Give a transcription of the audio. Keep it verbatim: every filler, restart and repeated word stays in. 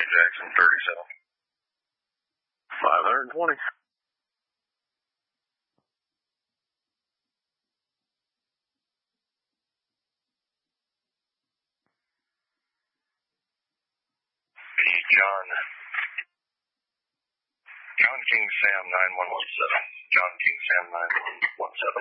Johnny Jackson, thirty-seven. five hundred twenty. John. John King Sam nine one one seven. John King Sam nine one one seven.